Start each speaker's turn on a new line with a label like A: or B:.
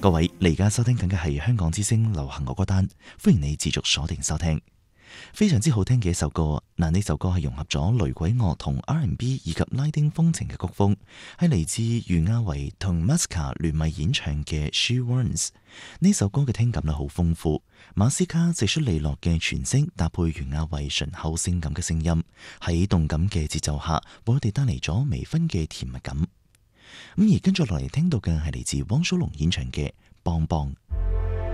A: 各位，你而家收聽緊嘅係香港之聲流行樂歌單，歡迎你持續鎖定收聽。非常之好聽嘅一首歌，呢首歌係融合咗雷鬼樂同 R&B 以及拉丁風情嘅曲風，係嚟自余亞維同 Masca 聯袂演唱嘅 She Runs。呢首歌嘅聽感好豐富，馬斯卡直率利落嘅詮釋搭配余亞維醇厚性感嘅聲音，喺動感嘅節奏下，為我哋帶嚟咗微醺嘅甜蜜感。而跟住落嚟聽到嘅係嚟自汪蘇泷演唱嘅《邦邦》。